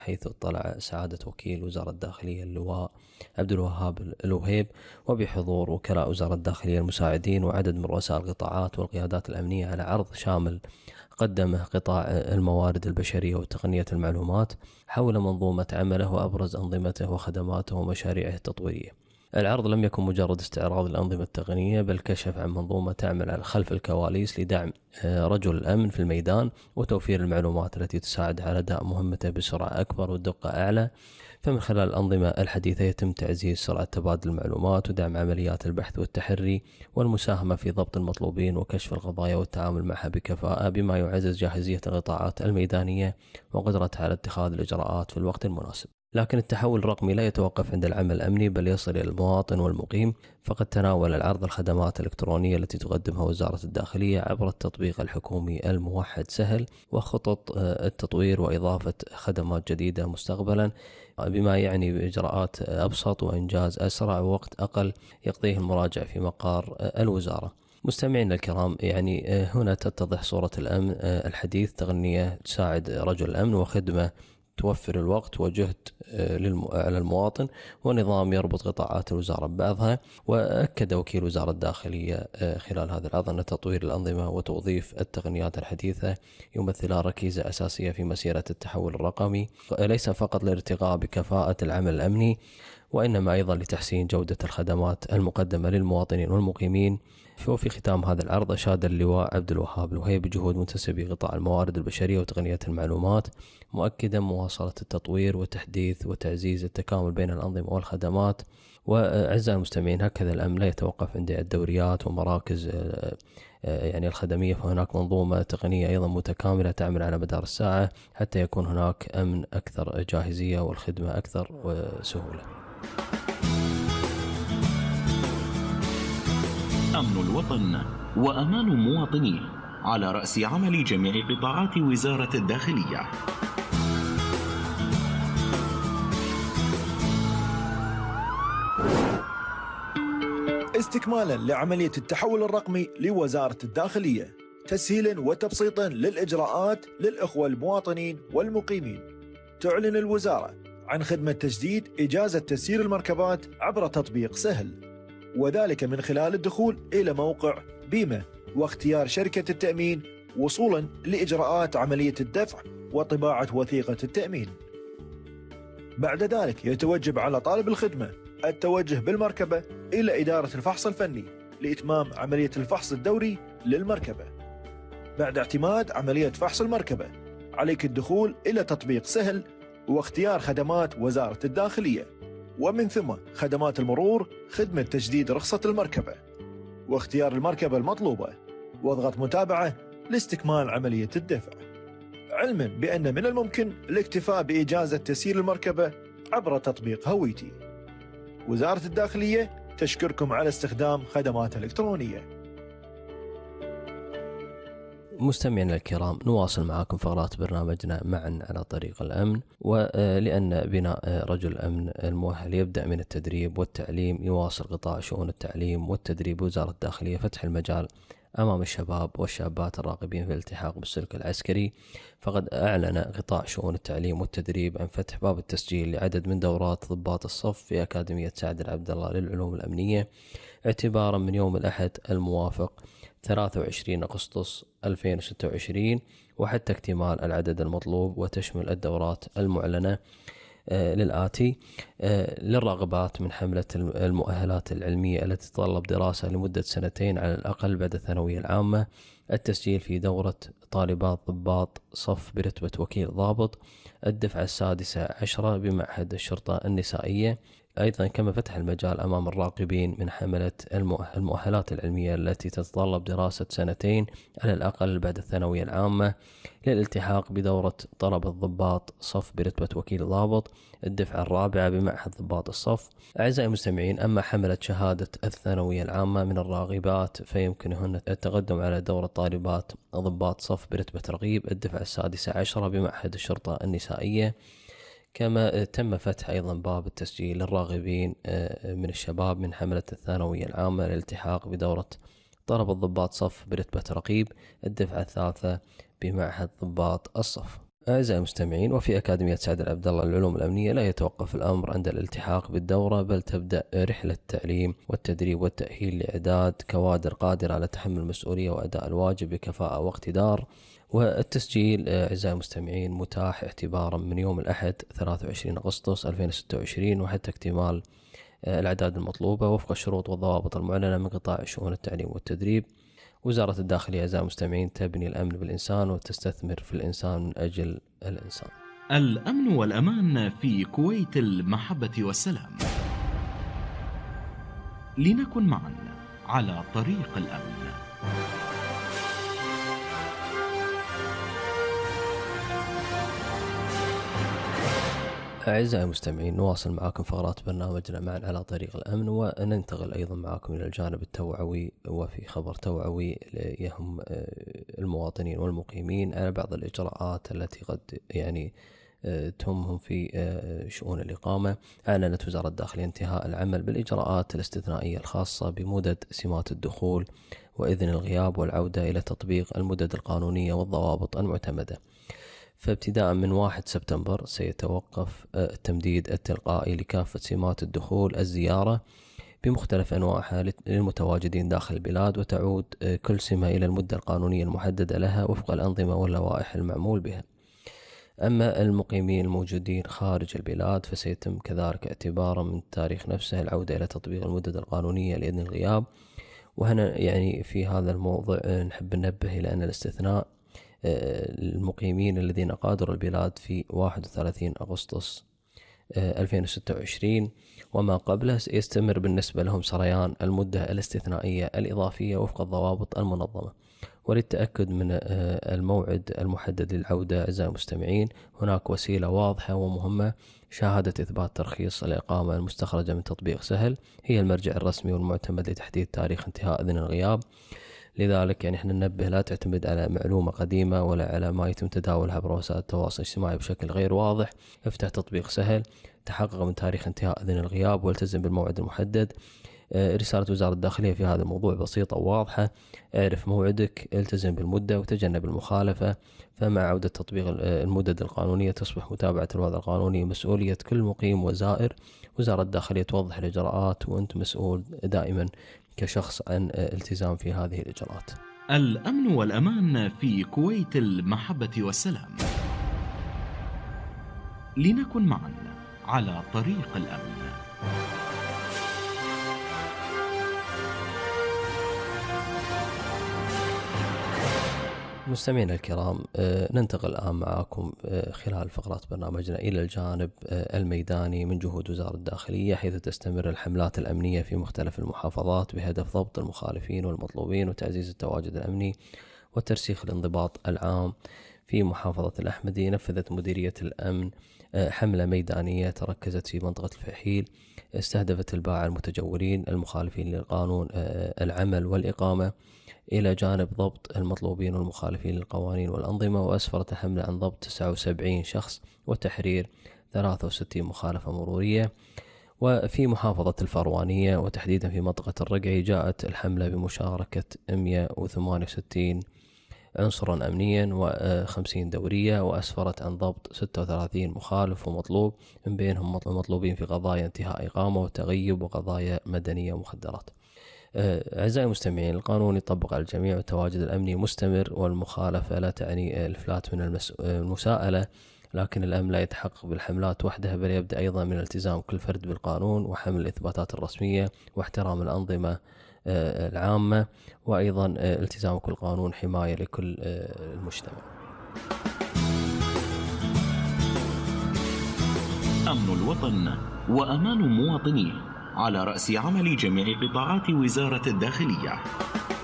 حيث اطلع سعادة وكيل وزارة الداخلية اللواء عبد الوهاب الوهيب وبحضور وكلاء وزارة الداخلية المساعدين وعدد من رؤساء القطاعات والقيادات الأمنية على عرض شامل قدمه قطاع الموارد البشرية وتقنية المعلومات حول منظومة عمله وأبرز أنظمته وخدماته ومشاريعه التطويرية. العرض لم يكن مجرد استعراض الأنظمة التقنية، بل كشف عن منظومة تعمل على خلف الكواليس لدعم رجل الأمن في الميدان وتوفير المعلومات التي تساعد على أداء مهمته بسرعة أكبر ودقة أعلى. فمن خلال الأنظمة الحديثة يتم تعزيز سرعة تبادل المعلومات ودعم عمليات البحث والتحري والمساهمة في ضبط المطلوبين وكشف القضايا والتعامل معها بكفاءة، بما يعزز جاهزية القطاعات الميدانية وقدرتها على اتخاذ الإجراءات في الوقت المناسب. لكن التحول الرقمي لا يتوقف عند العمل الأمني، بل يصل إلى المواطن والمقيم. فقد تناول العرض الخدمات الإلكترونية التي تقدمها وزارة الداخلية عبر التطبيق الحكومي الموحد سهل، وخطط التطوير وإضافة خدمات جديدة مستقبلا، بما يعني بإجراءات أبسط وإنجاز أسرع ووقت أقل يقضيه المراجع في مقار الوزارة. مستمعينا الكرام، يعني هنا تتضح صورة الأمن الحديث، تقنية تساعد رجل الأمن وخدمة توفر الوقت وجهد على المواطن، ونظام يربط قطاعات الوزارة ببعضها. وأكد وكيل وزارة الداخلية خلال هذا العرض أن تطوير الأنظمة وتوظيف التقنيات الحديثة يمثل ركيزة أساسية في مسيرة التحول الرقمي، ليس فقط للارتقاء بكفاءة العمل الأمني، وإنما أيضا لتحسين جودة الخدمات المقدمة للمواطنين والمقيمين. وفي ختام هذا العرض أشاد اللواء عبد الوهاب الوهيب بجهود منتسبي قطاع الموارد البشرية وتقنية المعلومات، مؤكدا مواصلة التطوير وتحديث وتعزيز التكامل بين الأنظمة والخدمات. وأعزائي المستمعين، هكذا الأمن لا يتوقف عند الدوريات ومراكز يعني الخدمية، فهناك منظومة تقنية أيضا متكاملة تعمل على مدار الساعة حتى يكون هناك أمن أكثر جاهزية والخدمة أكثر سهولة. أمن الوطن وأمان مواطنيه على رأس عمل جميع قطاعات وزارة الداخلية. استكمالا لعملية التحول الرقمي لوزارة الداخلية، تسهيلا وتبسيطا للإجراءات للإخوة المواطنين والمقيمين، تعلن الوزارة عن خدمة تجديد إجازة تسيير المركبات عبر تطبيق سهل، وذلك من خلال الدخول إلى موقع بيمة واختيار شركة التأمين وصولا لإجراءات عملية الدفع وطباعة وثيقة التأمين. بعد ذلك يتوجب على طالب الخدمة التوجه بالمركبة إلى إدارة الفحص الفني لإتمام عملية الفحص الدوري للمركبة. بعد اعتماد عملية فحص المركبة عليك الدخول إلى تطبيق سهل واختيار خدمات وزارة الداخلية، ومن ثم خدمات المرور خدمة تجديد رخصة المركبة واختيار المركبة المطلوبة، واضغط متابعة لاستكمال عملية الدفع، علما بأن من الممكن الاكتفاء بإجازة تسيير المركبة عبر تطبيق هويتي. وزارة الداخلية تشكركم على استخدام خدمات إلكترونية. مستمعينا الكرام، نواصل معكم فقرات برنامجنا معا على طريق الأمن. ولأن بناء رجل الأمن المؤهل يبدأ من التدريب والتعليم، يواصل قطاع شؤون التعليم والتدريب وزارة الداخلية فتح المجال أمام الشباب والشابات الراغبين في الالتحاق بالسلك العسكري. فقد أعلن قطاع شؤون التعليم والتدريب عن فتح باب التسجيل لعدد من دورات ضباط الصف في أكاديمية سعد العبد الله للعلوم الأمنية اعتبارا من يوم الأحد الموافق 23 أغسطس 2026 وحتى اكتمال العدد المطلوب، وتشمل الدورات المعلنة للآتي: للراغبات من حملة المؤهلات العلمية التي تتطلب دراسة لمدة 2 على الأقل بعد الثانوية العامة، التسجيل في دورة طالبات ضباط صف برتبة وكيل ضابط، الدفعة 16 بمعهد الشرطة النسائية. أيضا كما فتح المجال أمام الراغبين من حملة المؤهلات العلمية التي تتطلب دراسة 2 على الأقل بعد الثانوية العامة للالتحاق بدورة طلب الضباط صف برتبة وكيل ضابط، الدفعة 4 بمعهد ضباط الصف. أعزائي المستمعين، أما حملة شهادة الثانوية العامة من الراغبات فيمكنهن التقدم على دورة طالبات ضباط صف برتبة رغيب، الدفعة 16 بمعهد الشرطة النسائية. كما تم فتح أيضا باب التسجيل للراغبين من الشباب من حملة الثانوية العامة للالتحاق بدورة طلب الضباط صف برتبة رقيب، الدفعة 3 بمعهد ضباط الصف. أعزائي المستمعين، وفي أكاديمية سعد العبد الله للعلوم الأمنية لا يتوقف الأمر عند الالتحاق بالدورة، بل تبدأ رحلة التعليم والتدريب والتأهيل لإعداد كوادر قادرة على تحمل المسؤولية وأداء الواجب بكفاءة واقتدار. والتسجيل أعزائي المستمعين متاح اعتبارا من يوم الأحد 23 أغسطس 2026 وحتى اكتمال الأعداد المطلوبة وفق الشروط والضوابط المعلنة من قطاع شؤون التعليم والتدريب. وزارة الداخلية أعزائي المستمعين تبني الأمن بالإنسان وتستثمر في الإنسان من أجل الإنسان. الأمن والأمان في كويت المحبة والسلام. لنكن معا على طريق الأمن. أعزائي المستمعين، نواصل معكم فقرات برنامجنا معا على طريق الأمن، وننتقل أيضا معكم إلى الجانب التوعوي، وفي خبر توعوي يهم المواطنين والمقيمين على بعض الإجراءات التي قد تهمهم في شؤون الإقامة. أعلنت وزارة الداخلية انتهاء العمل بالإجراءات الاستثنائية الخاصة بمدد سمات الدخول وإذن الغياب والعودة إلى تطبيق المدد القانونية والضوابط المعتمدة. فابتداء من 1 سبتمبر سيتوقف التمديد التلقائي لكافة سمات الدخول الزيارة بمختلف أنواعها للمتواجدين داخل البلاد، وتعود كل سمة إلى المدة القانونية المحددة لها وفق الأنظمة واللوائح المعمول بها. أما المقيمين الموجودين خارج البلاد فسيتم كذلك اعتبارا من التاريخ نفسه العودة إلى تطبيق المدد القانونية لإذن الغياب. وهنا في هذا الموضوع نحب ننبه إلى أن الاستثناء المقيمين الذين غادروا البلاد في 31 أغسطس 2026 وما قبله يستمر بالنسبة لهم سريان المدة الاستثنائية الإضافية وفق الضوابط المنظمة. وللتأكد من الموعد المحدد للعودة أعزائي المستمعين، هناك وسيلة واضحة ومهمة، شهادة إثبات ترخيص الإقامة المستخرجة من تطبيق سهل، هي المرجع الرسمي والمعتمد لتحديد تاريخ انتهاء إذن الغياب. لذلك احنا ننبه لا تعتمد على معلومة قديمة ولا على ما يتم تداولها عبر وسائل التواصل الاجتماعي بشكل غير واضح. افتح تطبيق سهل، تحقق من تاريخ انتهاء إذن الغياب والتزم بالموعد المحدد. رسالة وزارة الداخلية في هذا الموضوع بسيطة وواضحة: اعرف موعدك، التزم بالمدة وتجنب المخالفة. فمع عودة تطبيق المدد القانونية تصبح متابعة الوضع القانوني مسؤولية كل مقيم وزائر. وزارة الداخلية توضح الإجراءات وأنت مسؤول دائما كشخص عن التزام في هذه الإجراءات. الأمن والأمان في كويت المحبة والسلام. لنكن معا على طريق الأمن. مستمعينا الكرام، ننتقل الآن معكم خلال فقرات برنامجنا إلى الجانب الميداني من جهود وزارة الداخلية، حيث تستمر الحملات الأمنية في مختلف المحافظات بهدف ضبط المخالفين والمطلوبين وتعزيز التواجد الأمني وترسيخ الانضباط العام. في محافظة الأحمدي نفذت مديرية الأمن حملة ميدانية تركزت في منطقة الفحيل، استهدفت الباعة المتجولين المخالفين للقانون العمل والإقامة، إلى جانب ضبط المطلوبين والمخالفين للقوانين والأنظمة. وأسفرت الحملة عن ضبط 79 شخص وتحرير 63 مخالفة مرورية. وفي محافظة الفروانية وتحديدا في منطقة الرقعي جاءت الحملة بمشاركة 168 عنصرا أمنيا و50 دورية، وأسفرت عن ضبط 36 مخالف ومطلوب، من بينهم مطلوبين في قضايا انتهاء إقامة وتغيب وقضايا مدنية ومخدرات. أعزائي المستمعين، القانون يطبق على الجميع والتواجد الأمني مستمر، والمخالفة لا تعني الإفلات من المساءلة، لكن الأمن لا يتحقق بالحملات وحدها، بل يبدأ أيضا من التزام كل فرد بالقانون وحمل الإثباتات الرسمية واحترام الأنظمة العامة، وأيضا التزام كل قانون حماية لكل المجتمع. أمن الوطن وأمان مواطنيه على رأس عمل جميع قطاعات وزارة الداخلية.